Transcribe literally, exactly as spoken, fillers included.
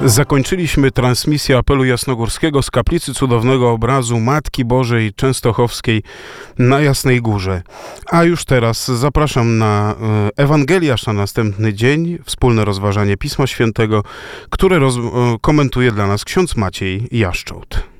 Zakończyliśmy transmisję apelu jasnogórskiego z kaplicy cudownego obrazu Matki Bożej Częstochowskiej na Jasnej Górze. A już teraz zapraszam na Ewangeliarz na następny dzień, wspólne rozważanie Pisma Świętego, które roz- komentuje dla nas ksiądz Maciej Jaszczołt.